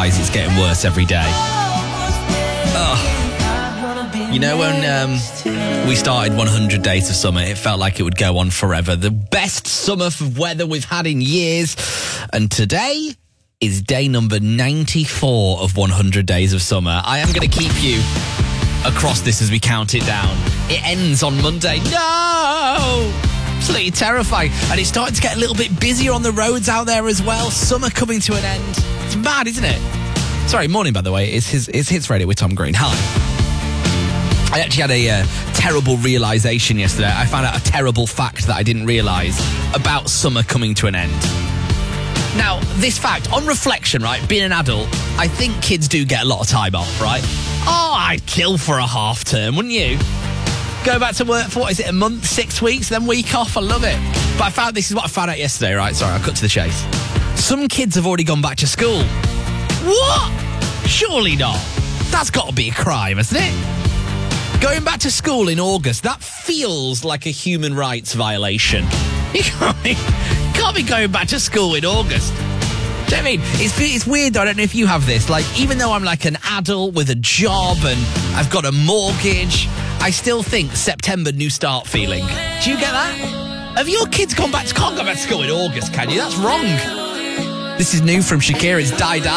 realise it's getting worse every day. You know, when we started 100 Days of Summer, it felt like it would go on forever. The best summer weather we've had in years. And today is day number 94 of 100 Days of Summer. I am going to keep you across this as we count it down. It ends on Monday. No! Absolutely terrifying. And it's starting to get a little bit busier on the roads out there as well. Summer coming to an end. It's mad, isn't it? Sorry, morning, by the way. It's Hits Radio with Tom Green. Hi. I actually had a terrible realisation yesterday. I found out a terrible fact that I didn't realise about summer coming to an end. Now, this fact, on reflection, right, being an adult, I think kids do get a lot of time off, right? Oh, I'd kill for a half term, wouldn't you? Go back to work for, what is it, a month, 6 weeks, then week off? I love it. But this is what I found out yesterday, right? Sorry, I'll cut to the chase. Some kids have already gone back to school. What? Surely not. That's got to be a crime, hasn't it? Going back to school in August, that feels like a human rights violation. You can't be going back to school in August. Do you know what I mean? It's weird though, I don't know if you have this. Like, even though I'm like an adult with a job and I've got a mortgage, I still think September new start feeling. Do you get that? Have your kids can't go back to school in August, can you? That's wrong. This is new from Shakira. It's Die Die.